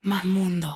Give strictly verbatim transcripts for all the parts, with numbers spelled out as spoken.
más mundo.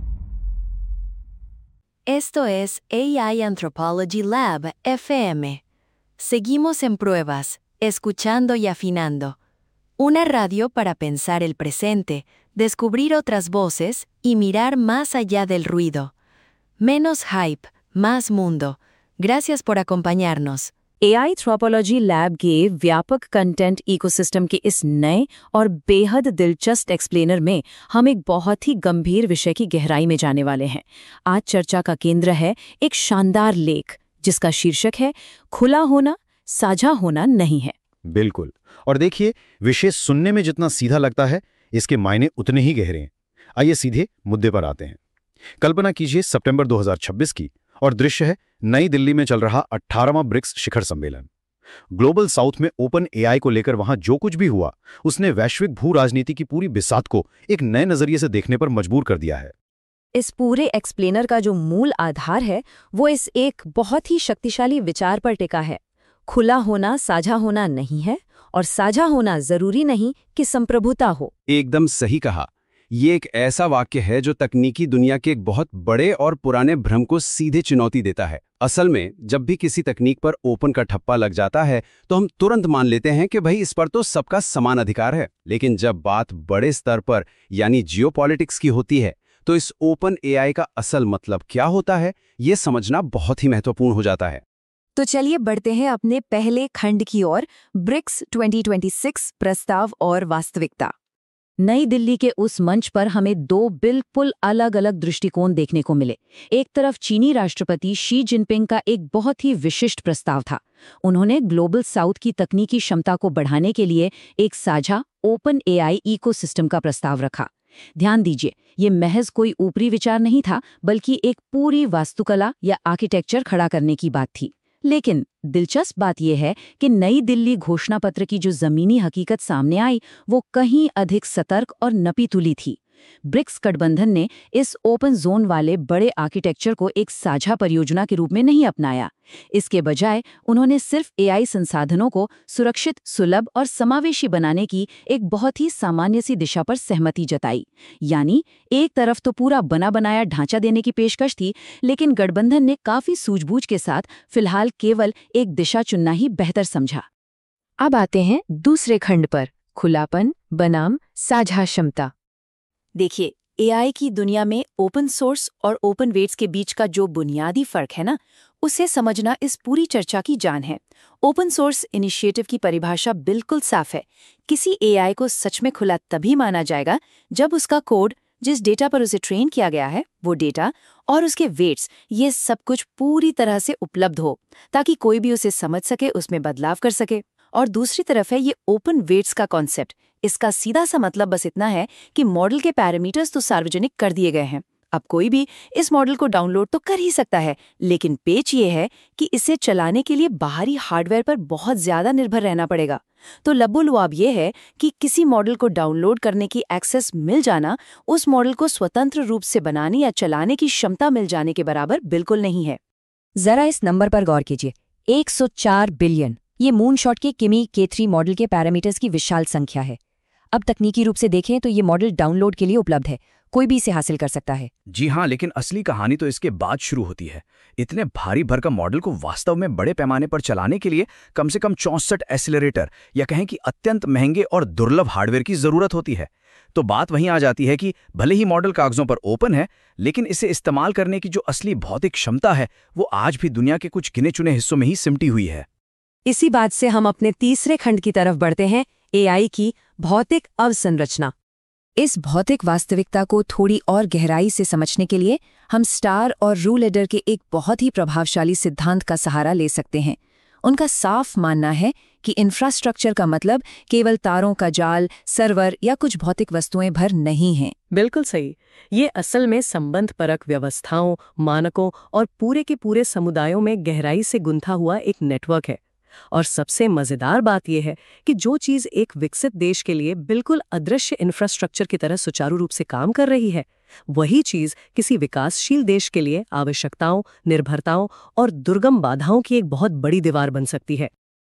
Esto es A I Anthropology Lab F M. Seguimos en pruebas, escuchando y afinando. Una radio para pensar el presente, descubrir otras voces y mirar más allá del ruido. Menos hype, más mundo. Gracias por acompañarnos. A I anthropology lab के व्यापक content ecosystem के इस नए और बेहद दिलचस्प explainer में हम एक बहुत ही गंभीर विषय की गहराई में जाने वाले हैं। आज चर्चा का केंद्र है एक शानदार लेख जिसका शीर्षक है खुला होना साझा होना नहीं है। बिल्कुल। और देखिए, विषय सुनने में जितना सीधा लगता है, इसके मायने उतने ही गहरे हैं। आइए सीधे मुद्दे पर आते हैं। कल्पना कीजिए सितंबर दो हज़ार छब्बीस की, और दृश्य है नई दिल्ली में चल रहा अठारहवां ब्रिक्स शिखर सम्मेलन। ग्लोबल साउथ में ओपन एआई को लेकर वहां जो कुछ भी हुआ, उसने वैश्विक भू राजनीति की पूरी बिसात को एक नए नजरिए से देखने पर मजबूर कर दिया है। इस पूरे एक्सप्लेनर का जो मूल आधार है वो इस एक बहुत ही शक्तिशाली विचार पर टिका है। खुला होना साझा होना नहीं है और साझा होना जरूरी नहीं कि संप्रभुता हो। एकदम सही कहा। ये एक ऐसा वाक्य है जो तकनीकी दुनिया के एक बहुत बड़े और पुराने भ्रम को सीधे चुनौती देता है। असल में जब भी किसी तकनीक पर ओपन का ठप्पा लग जाता है तो हम तुरंत मान लेते हैं कि भाई इस पर तो सबका समान अधिकार है। लेकिन जब बात बड़े स्तर पर यानी जियोपॉलिटिक्स की होती है तो इस ओपन एआई का असल मतलब क्या होता है, ये समझना बहुत ही महत्वपूर्ण हो जाता है। तो चलिए बढ़ते हैं अपने पहले खंड की ओर, ब्रिक्स दो हज़ार छब्बीस प्रस्ताव और वास्तविकता। नई दिल्ली के उस मंच पर हमें दो बिल्कुल अलग अलग दृष्टिकोण देखने को मिले। एक तरफ चीनी राष्ट्रपति शी जिनपिंग का एक बहुत ही विशिष्ट प्रस्ताव था। उन्होंने ग्लोबल साउथ की तकनीकी क्षमता को बढ़ाने के लिए एक साझा ओपन एआई इकोसिस्टम का प्रस्ताव रखा। ध्यान दीजिए, ये महज कोई ऊपरी विचार नहीं था, बल्कि एक पूरी वास्तुकला या आर्किटेक्चर खड़ा करने की बात थी। लेकिन दिलचस्प बात यह है कि नई दिल्ली घोषणा पत्र की जो जमीनी हकीकत सामने आई वो कहीं अधिक सतर्क और नपी-तुली थी। ब्रिक्स गठबंधन ने इस ओपन जोन वाले बड़े आर्किटेक्चर को एक साझा परियोजना के रूप में नहीं अपनाया। इसके बजाय उन्होंने सिर्फ एआई संसाधनों को सुरक्षित, सुलभ और समावेशी बनाने की एक बहुत ही सामान्य सी दिशा पर सहमति जताई। यानी एक तरफ तो पूरा बना बनाया ढांचा देने की पेशकश थी, लेकिन गठबंधन ने काफी सूझबूझ के साथ फिलहाल केवल एक दिशा चुनना ही बेहतर समझा। अब आते हैं दूसरे खंड पर, खुलापन बनाम साझा क्षमता। देखिए, एआई की दुनिया में ओपन सोर्स और ओपन वेट्स के बीच का जो बुनियादी फर्क है ना, उसे समझना इस पूरी चर्चा की जान है। ओपन सोर्स इनिशिएटिव की परिभाषा बिल्कुल साफ है। किसी एआई को सच में खुला तभी माना जाएगा जब उसका कोड, जिस डेटा पर उसे ट्रेन किया गया है, वो डेटा और उसके वेट्स, ये सब कुछ पूरी तरह से उपलब्ध हो, ताकि कोई भी उसे समझ सके, उसमें बदलाव कर सके। और दूसरी तरफ है ये ओपन वेट्स का कॉन्सेप्ट। इसका सीधा सा मतलब बस इतना है कि मॉडल के पैरामीटर्स तो सार्वजनिक कर दिए गए हैं। अब कोई भी इस मॉडल को डाउनलोड तो कर ही सकता है, लेकिन पेच ये है कि इसे चलाने के लिए बाहरी हार्डवेयर पर बहुत ज्यादा निर्भर रहना पड़ेगा। तो लबो-लुआब ये है कि किसी मॉडल को डाउनलोड करने की एक्सेस मिल जाना उस मॉडल को स्वतंत्र रूप से बनाने या चलाने की क्षमता मिल जाने के बराबर बिल्कुल नहीं है। जरा इस नंबर पर गौर कीजिए, एक सौ चार बिलियन। ये मूनशॉट के किमी के थ्री मॉडल के पैरामीटर्स की विशाल संख्या है। अब तकनीकी रूप से देखें तो ये मॉडल डाउनलोड के लिए उपलब्ध है, कोई भी इसे हासिल कर सकता है। जी हाँ, लेकिन असली कहानी तो इसके बाद शुरू होती है। इतने भारी भरकम मॉडल को वास्तव में बड़े पैमाने पर चलाने के लिए कम से कम चौंसठ एक्सीलरेटर या कहें कि अत्यंत महंगे और दुर्लभ हार्डवेयर की जरूरत होती है। तो बात वहीं आ जाती है कि भले ही मॉडल कागजों पर ओपन है, लेकिन इसे इस्तेमाल करने की जो असली भौतिक क्षमता है वो आज भी दुनिया के कुछ गिने चुने हिस्सों में ही सिमटी हुई है। इसी बात से हम अपने तीसरे खंड की तरफ बढ़ते हैं, एआई की भौतिक अवसंरचना। इस भौतिक वास्तविकता को थोड़ी और गहराई से समझने के लिए हम स्टार और रूलेडर के एक बहुत ही प्रभावशाली सिद्धांत का सहारा ले सकते हैं। उनका साफ मानना है कि इंफ्रास्ट्रक्चर का मतलब केवल तारों का जाल, सर्वर या कुछ भौतिक वस्तुएं भर नहीं हैं। बिल्कुल सही। ये असल में संबंध परक व्यवस्थाओं, मानकों और पूरे के पूरे समुदायों में गहराई से गुंथा हुआ एक नेटवर्क है। और सबसे मजेदार बात यह है कि जो चीज एक विकसित देश के लिए बिल्कुल अदृश्य इंफ्रास्ट्रक्चर की तरह सुचारू रूप से काम कर रही है, वही चीज किसी विकासशील देश के लिए आवश्यकताओं, निर्भरताओं और दुर्गम बाधाओं की एक बहुत बड़ी दीवार बन सकती है।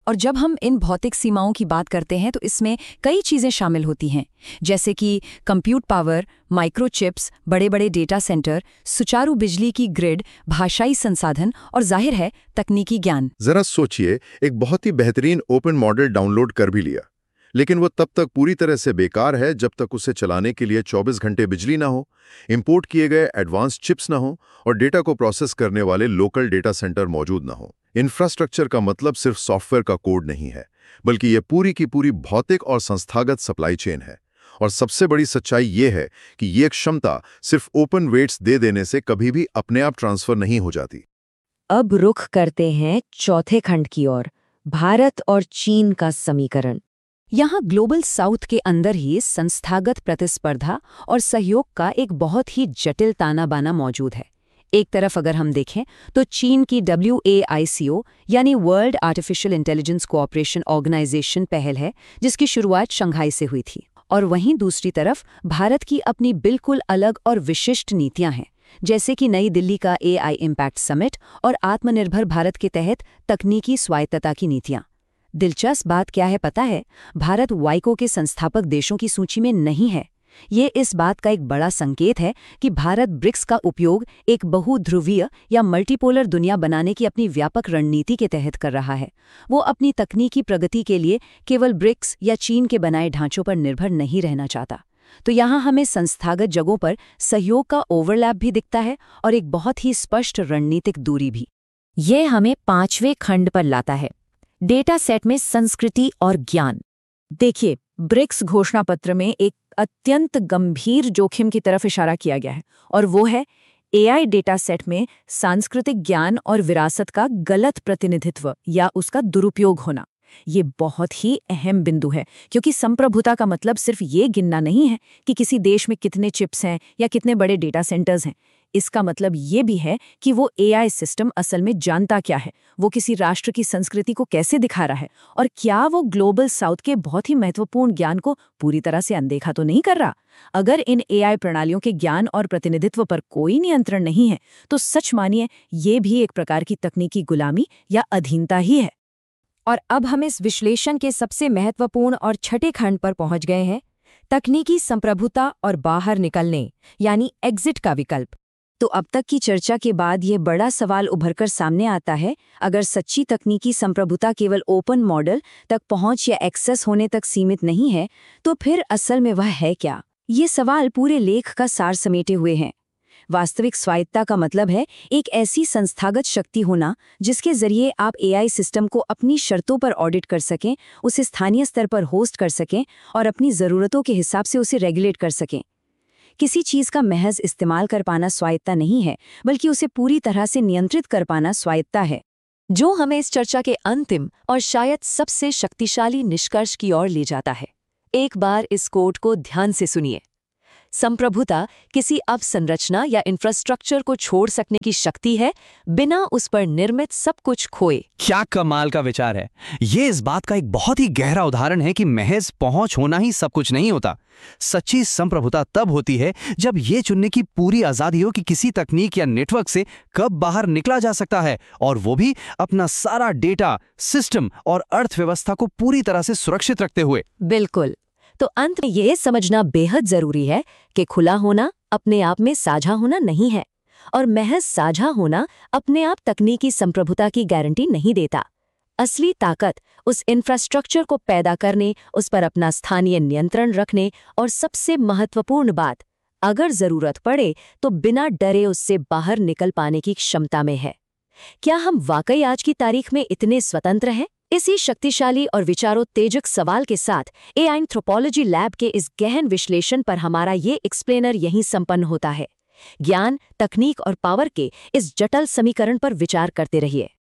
और जब हम इन भौतिक सीमाओं की बात करते हैं तो इसमें कई चीज़ें शामिल होती हैं, जैसे कि कंप्यूट पावर, माइक्रोचिप्स, बड़े बड़े डेटा सेंटर, सुचारू बिजली की ग्रिड, भाषाई संसाधन और जाहिर है तकनीकी ज्ञान। जरा सोचिए, एक बहुत ही बेहतरीन ओपन मॉडल डाउनलोड कर भी लिया, लेकिन वो तब तक पूरी तरह से बेकार है जब तक उसे चलाने के लिए चौबीस घंटे बिजली ना हो, इंपोर्ट किए गए एडवांस चिप्स ना हो और डेटा को प्रोसेस करने वाले लोकल डेटा सेंटर मौजूद ना हो। इंफ्रास्ट्रक्चर का मतलब सिर्फ सॉफ्टवेयर का कोड नहीं है, बल्कि ये पूरी की पूरी भौतिक और संस्थागत सप्लाई चेन है। और सबसे बड़ी सच्चाई ये है कि ये क्षमता सिर्फ ओपन वेट्स दे देने से कभी भी अपने आप ट्रांसफर नहीं हो जाती। अब रुख करते हैं चौथे खंड की ओर, भारत और चीन का समीकरण। यहाँ ग्लोबल साउथ के अंदर ही संस्थागत प्रतिस्पर्धा और सहयोग का एक बहुत ही जटिल ताना बाना मौजूद है। एक तरफ अगर हम देखें तो चीन की डब्ल्यू ए आई सी ओ यानी world artificial intelligence cooperation organisation पहल है, जिसकी शुरुआत शंघाई से हुई थी। और वहीं दूसरी तरफ भारत की अपनी बिल्कुल अलग और विशिष्ट नीतियां हैं, जैसे कि नई दिल्ली का ए आई इम्पैक्ट समिट और आत्मनिर्भर भारत के तहत तकनीकी स्वायत्तता की नीतियां। दिलचस्प बात क्या है पता है? भारत वाइको के संस्थापक देशों की सूची में नहीं है। ये इस बात का एक बड़ा संकेत है कि भारत ब्रिक्स का उपयोग एक बहुध्रुवीय या मल्टीपोलर दुनिया बनाने की अपनी व्यापक रणनीति के तहत कर रहा है। वो अपनी तकनीकी प्रगति के लिए केवल ब्रिक्स या चीन के बनाए ढांचों पर निर्भर नहीं रहना चाहता। तो यहाँ हमें संस्थागत जगहों पर सहयोग का ओवरलैप भी दिखता है और एक बहुत ही स्पष्ट रणनीतिक दूरी भी। ये हमें पांचवें खंड पर लाता है, डेटा सेट में संस्कृति और ज्ञान। देखिए, ब्रिक्स घोषणा पत्र में एक अत्यंत गंभीर जोखिम की तरफ इशारा किया गया है, और वो है ए आई डेटा सेट में सांस्कृतिक ज्ञान और विरासत का गलत प्रतिनिधित्व या उसका दुरुपयोग होना। ये बहुत ही अहम बिंदु है, क्योंकि संप्रभुता का मतलब सिर्फ ये गिनना नहीं है कि किसी देश में कितने चिप्स हैं या कितने बड़े डेटा सेंटर्स हैं। इसका मतलब ये भी है कि वो ए आई सिस्टम असल में जानता क्या है, वो किसी राष्ट्र की संस्कृति को कैसे दिखा रहा है, और क्या वो ग्लोबल साउथ के बहुत ही महत्वपूर्ण ज्ञान को पूरी तरह से अनदेखा तो नहीं कर रहा। अगर इन ए आई प्रणालियों के ज्ञान और प्रतिनिधित्व पर कोई नियंत्रण नहीं है, तो सच मानिए ये भी एक प्रकार की तकनीकी गुलामी या अधीनता ही है। और अब हम इस विश्लेषण के सबसे महत्वपूर्ण और छठे खंड पर पहुंच गए हैं, तकनीकी संप्रभुता और बाहर निकलने यानी एग्जिट का विकल्प। तो अब तक की चर्चा के बाद ये बड़ा सवाल उभरकर सामने आता है, अगर सच्ची तकनीकी संप्रभुता केवल ओपन मॉडल तक पहुंच या एक्सेस होने तक सीमित नहीं है, तो फिर असल में वह है क्या? ये सवाल पूरे लेख का सार समेटे हुए हैं। वास्तविक स्वायत्तता का मतलब है एक ऐसी संस्थागत शक्ति होना जिसके जरिए आप ए आई सिस्टम को अपनी शर्तों पर ऑडिट कर सकें, उसे स्थानीय स्तर पर होस्ट कर सकें और अपनी ज़रूरतों के हिसाब से उसे रेगुलेट कर सकें। किसी चीज़ का महज इस्तेमाल कर पाना स्वायत्तता नहीं है, बल्कि उसे पूरी तरह से नियंत्रित कर पाना स्वायत्तता है, जो हमें इस चर्चा के अंतिम और शायद सबसे शक्तिशाली निष्कर्ष की ओर ले जाता है। एक बार इस कोट को ध्यान से सुनिए। संप्रभुता किसी अवसंरचना या इंफ्रास्ट्रक्चर को छोड़ सकने की शक्ति है, बिना उस पर निर्मित सब कुछ खोए। क्या कमाल का विचार है! ये इस बात का एक बहुत ही गहरा उदाहरण है कि महज पहुंच होना ही सब कुछ नहीं होता। सच्ची संप्रभुता तब होती है जब ये चुनने की पूरी आजादी हो कि किसी तकनीक या नेटवर्क से कब बाहर निकला जा सकता है, और वो भी अपना सारा डेटा, सिस्टम और अर्थव्यवस्था को पूरी तरह से सुरक्षित रखते हुए। बिल्कुल। तो अंत में यह समझना बेहद जरूरी है कि खुला होना अपने आप में साझा होना नहीं है, और महज साझा होना अपने आप तकनीकी संप्रभुता की गारंटी नहीं देता। असली ताकत उस इंफ्रास्ट्रक्चर को पैदा करने, उस पर अपना स्थानीय नियंत्रण रखने, और सबसे महत्वपूर्ण बात, अगर जरूरत पड़े तो बिना डरे उससे बाहर निकल पाने की क्षमता में है। क्या हम वाकई आज की तारीख में इतने स्वतंत्र हैं? इसी शक्तिशाली और विचारोत्तेजक सवाल के साथ ए आई एंथ्रोपोलॉजी लैब के इस गहन विश्लेषण पर हमारा ये एक्सप्लेनर यहीं संपन्न होता है। ज्ञान, तकनीक और पावर के इस जटिल समीकरण पर विचार करते रहिए।